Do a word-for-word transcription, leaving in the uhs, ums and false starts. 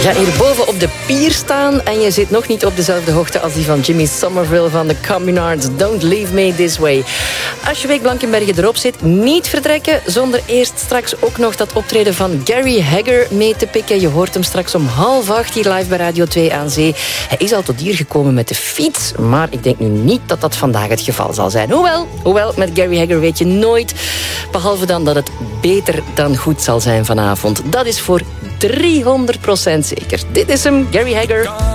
Je gaat hier boven op de pier staan en je zit nog niet op dezelfde hoogte als die van Jimmy Somerville van de Communards. Don't leave me this way. Als je Week Blankenberge erop zit, niet vertrekken zonder eerst straks ook nog dat optreden van Gary Hagger mee te pikken. Je hoort hem straks om half acht hier live bij Radio twee aan Zee. Hij is al tot hier gekomen met de fiets, maar ik denk nu niet dat dat vandaag het geval zal zijn. Hoewel, hoewel met Gary Hagger weet je nooit, behalve dan dat het beter dan goed zal zijn vanavond. Dat is voor driehonderd procent zeker. Dit is hem, Gary Hagger.